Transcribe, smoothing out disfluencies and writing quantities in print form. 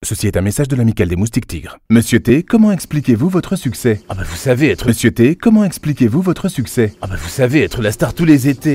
Ceci est un message de l'Amicale des Moustiques Tigres. Monsieur T, comment expliquez-vous votre succès? Ah bah vous savez être... Monsieur T, comment expliquez-vous votre succès? Ah bah vous savez être la star tous les étés.